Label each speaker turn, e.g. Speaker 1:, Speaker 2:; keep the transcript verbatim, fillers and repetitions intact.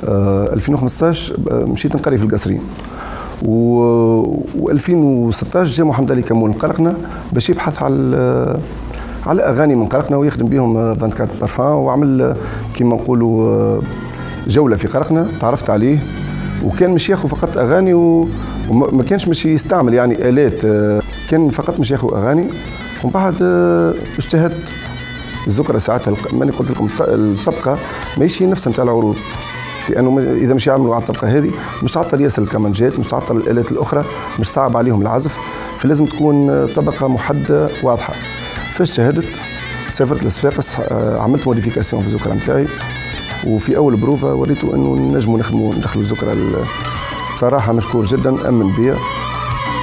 Speaker 1: ألفين وخمسطاش مشيت نقري في القصرين، و ألفين وستطاش جا محمد علي كمون قرقنا باش يبحث على على اغاني من قرقنا ويخدم بهم أربعة وعشرين بارفان، وعمل كيما نقولوا جوله في قرقنا، تعرفت عليه وكان مش ياخذ فقط اغاني وما كانش مش يستعمل يعني الات، كان فقط مش ياخذ اغاني. ومن بعد اجتهدت الذكرى ساعتها، ماني قلت لكم الطبقه ماهيش هي نفسها نتاع العروض، لانه اذا مش يعملوا على الطبقه هذه مش تعطل ياسر الكمانجات، مش تعطل الالات الاخرى، مش صعب عليهم العزف، فلازم تكون طبقه محدده واضحه. فاجتهدت، سافرت لصفاقس، عملت موديفيكاسيون في الذكرى نتاعي، وفي اول بروفا وريته انه نجموا نخدموا ندخلوا الذكرى. بصراحه مشكور جدا، امن بيا.